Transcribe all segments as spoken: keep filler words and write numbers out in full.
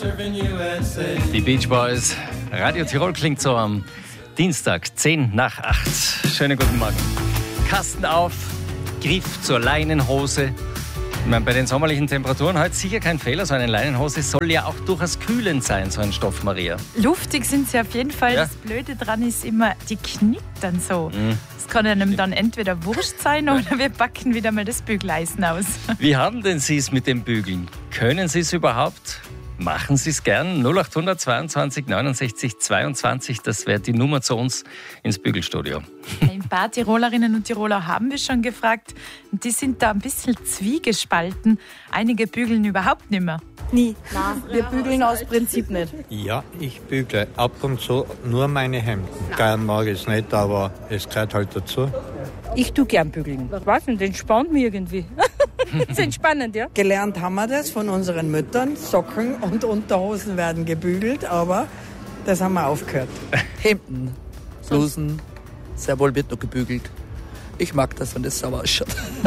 Die Beach Boys. Radio Tirol klingt so am Dienstag, zehn nach acht. Schönen guten Morgen. Kasten auf, Griff zur Leinenhose. Ich meine, bei den sommerlichen Temperaturen heute sicher kein Fehler. So eine Leinenhose soll ja auch durchaus kühlend sein, so ein Stoff, Maria. Luftig sind sie auf jeden Fall. Ja. Das Blöde dran ist immer, die knickt dann so. Mhm. Das kann einem dann entweder wurscht sein oder wir packen wieder mal das Bügeleisen aus. Wie haben denn Sie es mit dem Bügeln? Können Sie es überhaupt? Machen Sie es gern. null acht zweiundzwanzig neunundsechzig zweiundzwanzig, das wäre die Nummer zu uns ins Bügelstudio. Ein paar Tirolerinnen und Tiroler haben wir schon gefragt. Und die sind da ein bisschen zwiegespalten. Einige bügeln überhaupt nicht mehr. Nie. Nein, wir bügeln aus Prinzip nicht. Ja, ich bügle ab und zu nur meine Hemden. Gern mag ich es nicht, aber es gehört halt dazu. Ich tue gern bügeln. Ich weiß nicht, das entspannt mich irgendwie. Das ist entspannend, ja. Gelernt haben wir das von unseren Müttern. Socken und Unterhosen werden gebügelt, aber das haben wir aufgehört. Hemden, Blusen, sehr wohl wird noch gebügelt. Ich mag das, wenn das sauber ausschaut.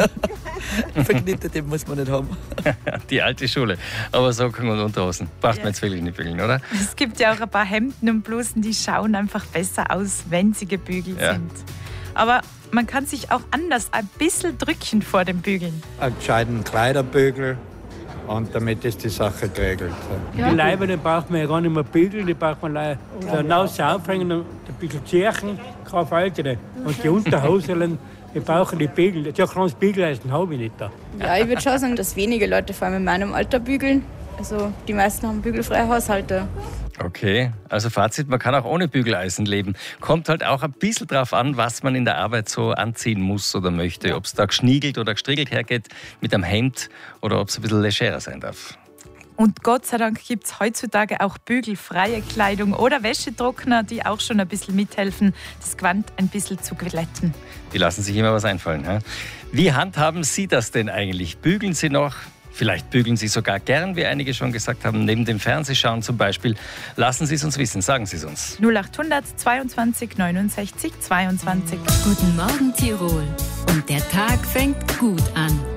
Verknittete muss man nicht haben. Die alte Schule. Aber Socken und Unterhosen braucht man jetzt wirklich nicht bügeln, oder? Es gibt ja auch ein paar Hemden und Blusen, die schauen einfach besser aus, wenn sie gebügelt Ja. sind. Aber man kann sich auch anders ein bisschen drücken vor dem Bügeln. Einen gescheiten Kleiderbügel und damit ist die Sache geregelt. Die Leiber, die braucht man ja gar nicht mehr bügeln, die braucht man leider so hinaus aufhängen und ein bisschen zerchen, kein Faltere. Und die Unterhosen, die brauchen die Bügel. So ein kleines Bügeleisen habe ich nicht da. Ja, ich würde schon sagen, dass wenige Leute, vor allem in meinem Alter, bügeln. Also die meisten haben bügelfreie Haushalte. Okay, also Fazit, man kann auch ohne Bügeleisen leben. Kommt halt auch ein bisschen drauf an, was man in der Arbeit so anziehen muss oder möchte. Ob es da geschniegelt oder gestriegelt hergeht mit einem Hemd oder ob es ein bisschen legerer sein darf. Und Gott sei Dank gibt es heutzutage auch bügelfreie Kleidung oder Wäschetrockner, die auch schon ein bisschen mithelfen, das Gewand ein bisschen zu glätten. Die lassen sich immer was einfallen. Ja? Wie handhaben Sie das denn eigentlich? Bügeln Sie noch? Vielleicht bügeln Sie sogar gern, wie einige schon gesagt haben, neben dem Fernsehschauen zum Beispiel. Lassen Sie es uns wissen, sagen Sie es uns. null acht zweiundzwanzig neunundsechzig zweiundzwanzig. Guten Morgen Tirol. Und der Tag fängt gut an.